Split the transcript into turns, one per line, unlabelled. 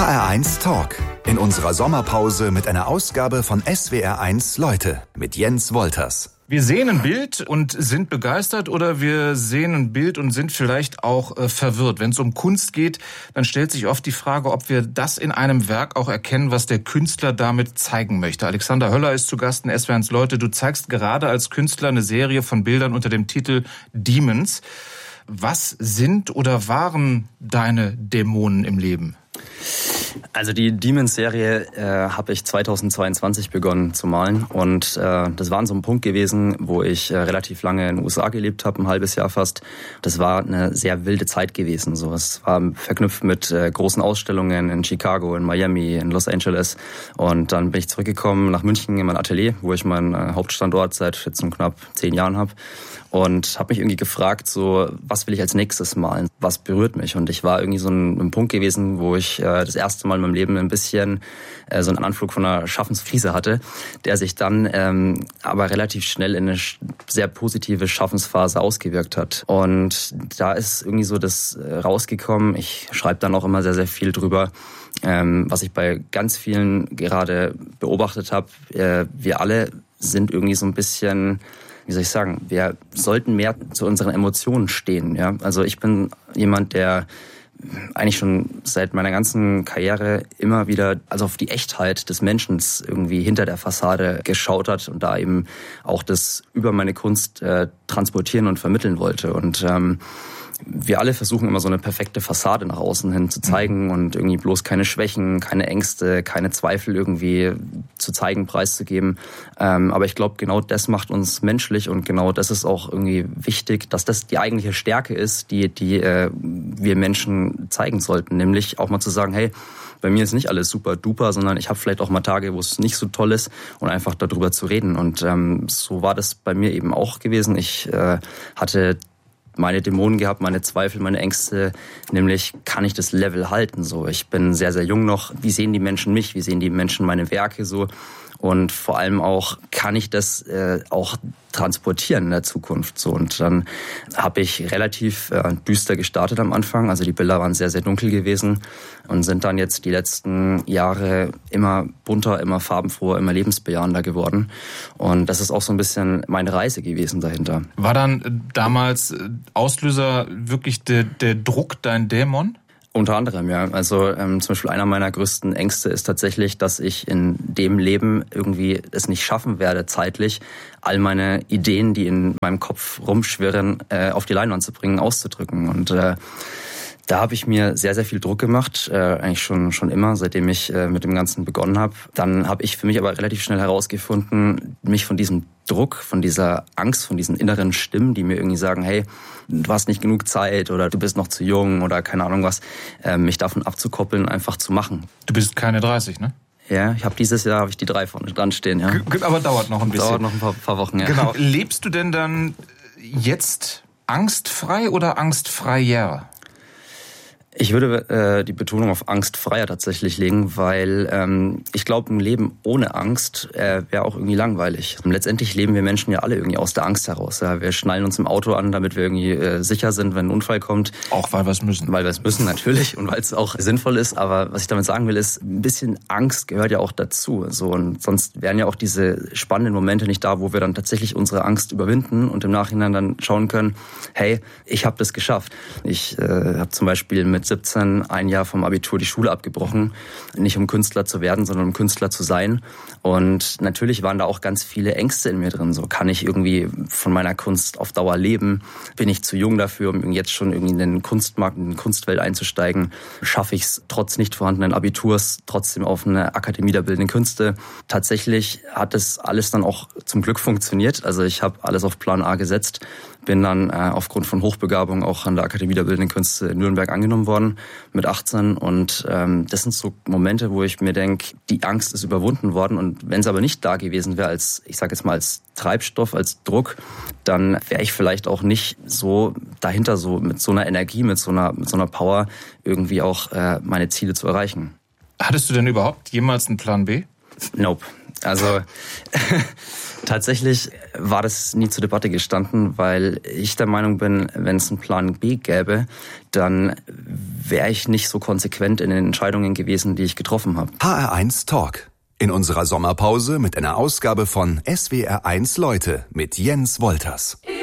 HR1 Talk. In unserer Sommerpause mit einer Ausgabe von SWR1 Leute mit Jens Wolters.
Wir sehen ein Bild und sind begeistert oder wir sehen ein Bild und sind vielleicht auch verwirrt. Wenn es um Kunst geht, dann stellt sich oft die Frage, ob wir das in einem Werk auch erkennen, was der Künstler damit zeigen möchte. Alexander Höller ist zu Gast in SWR1 Leute. Du zeigst gerade als Künstler eine Serie von Bildern unter dem Titel Demons. Was sind oder waren deine Dämonen im Leben?
Also die Demons-Serie habe ich 2022 begonnen zu malen und das war so ein Punkt gewesen, wo ich relativ lange in den USA gelebt habe, ein halbes Jahr fast. Das war eine sehr wilde Zeit gewesen. So, es war verknüpft mit großen Ausstellungen in Chicago, in Miami, in Los Angeles und dann bin ich zurückgekommen nach München in mein Atelier, wo ich meinen Hauptstandort seit jetzt knapp 10 Jahren habe. Und habe mich irgendwie gefragt, so, was will ich als nächstes malen? Was berührt mich? Und ich war irgendwie so ein Punkt gewesen, wo ich das erste Mal in meinem Leben ein bisschen so einen Anflug von einer Schaffenskrise hatte, der sich dann aber relativ schnell in eine sehr positive Schaffensphase ausgewirkt hat. Und da ist irgendwie so das rausgekommen. Ich schreibe dann auch immer sehr, sehr viel drüber, was ich bei ganz vielen gerade beobachtet habe. Wir alle sind irgendwie so ein bisschen... Wie soll ich sagen, wir sollten mehr zu unseren Emotionen stehen. Ja? Also ich bin jemand, der eigentlich schon seit meiner ganzen Karriere immer wieder also auf die Echtheit des Menschen irgendwie hinter der Fassade geschaut hat und da eben auch das über meine Kunst transportieren und vermitteln wollte. Und wir alle versuchen immer so eine perfekte Fassade nach außen hin zu zeigen und irgendwie bloß keine Schwächen, keine Ängste, keine Zweifel irgendwie zu zeigen, preiszugeben. Aber ich glaube, genau das macht uns menschlich und genau das ist auch irgendwie wichtig, dass das die eigentliche Stärke ist, die wir Menschen zeigen sollten. Nämlich auch mal zu sagen, hey, bei mir ist nicht alles super duper, sondern ich habe vielleicht auch mal Tage, wo es nicht so toll ist und einfach darüber zu reden. Und so war das bei mir eben auch gewesen. Ich hatte meine Dämonen gehabt, meine Zweifel, meine Ängste, nämlich kann ich das Level halten so. Ich bin sehr, sehr jung noch. Wie sehen die Menschen mich? Wie sehen die Menschen meine Werke so? Und vor allem auch, kann ich das auch transportieren in der Zukunft so? Und dann habe ich relativ düster gestartet am Anfang. Also die Bilder waren sehr, sehr dunkel gewesen und sind dann jetzt die letzten Jahre immer bunter, immer farbenfroher, immer lebensbejahender geworden. Und das ist auch so ein bisschen meine Reise gewesen dahinter.
War dann damals Auslöser wirklich der Druck, dein Dämon?
Unter anderem, ja. Also zum Beispiel einer meiner größten Ängste ist tatsächlich, dass ich in dem Leben irgendwie es nicht schaffen werde, zeitlich all meine Ideen, die in meinem Kopf rumschwirren, auf die Leinwand zu bringen, auszudrücken. Und da habe ich mir sehr, sehr viel Druck gemacht, eigentlich schon immer, seitdem ich mit dem Ganzen begonnen habe. Dann habe ich für mich aber relativ schnell herausgefunden, mich von diesem Druck, von dieser Angst, von diesen inneren Stimmen, die mir irgendwie sagen, hey, du hast nicht genug Zeit oder du bist noch zu jung oder keine Ahnung was, mich davon abzukoppeln, einfach zu machen.
Du bist keine 30, ne?
Ja, ich habe dieses Jahr die 3 vorne dran stehen, ja.
Aber dauert noch ein bisschen.
Dauert noch ein paar Wochen, ja.
Genau. Lebst du denn dann jetzt angstfrei oder angstfreier?
Ich würde die Betonung auf angstfreier tatsächlich legen, weil ich glaube, ein Leben ohne Angst wäre auch irgendwie langweilig. Und letztendlich leben wir Menschen ja alle irgendwie aus der Angst heraus. Ja. Wir schnallen uns im Auto an, damit wir irgendwie sicher sind, wenn ein Unfall kommt.
Auch weil wir es müssen.
Weil wir es müssen, natürlich. Und weil es auch sinnvoll ist. Aber was ich damit sagen will, ist, ein bisschen Angst gehört ja auch dazu. So, und sonst wären ja auch diese spannenden Momente nicht da, wo wir dann tatsächlich unsere Angst überwinden und im Nachhinein dann schauen können, hey, ich habe das geschafft. Ich habe zum Beispiel mit 17 ein Jahr vom Abitur die Schule abgebrochen. Nicht um Künstler zu werden, sondern um Künstler zu sein. Und natürlich waren da auch ganz viele Ängste in mir drin. So, kann ich irgendwie von meiner Kunst auf Dauer leben? Bin ich zu jung dafür, um jetzt schon irgendwie in den Kunstmarkt, in die Kunstwelt einzusteigen? Schaffe ich es trotz nicht vorhandenen Abiturs trotzdem auf eine Akademie der Bildenden Künste? Tatsächlich hat das alles dann auch zum Glück funktioniert. Also ich habe alles auf Plan A gesetzt. Bin dann aufgrund von Hochbegabung auch an der Akademie der Bildenden Künste in Nürnberg angenommen worden mit 18. Und das sind so Momente, wo ich mir denke, die Angst ist überwunden worden. Und wenn es aber nicht da gewesen wäre, als, ich sage jetzt mal, als Treibstoff, als Druck, dann wäre ich vielleicht auch nicht so dahinter, so mit so einer Energie, mit so einer Power irgendwie auch meine Ziele zu erreichen.
Hattest du denn überhaupt jemals einen Plan B?
Nope. Also Tatsächlich war das nie zur Debatte gestanden, weil ich der Meinung bin, wenn es einen Plan B gäbe, dann wäre ich nicht so konsequent in den Entscheidungen gewesen, die ich getroffen habe.
HR1 Talk. In unserer Sommerpause mit einer Ausgabe von SWR1 Leute mit Jens Wolters.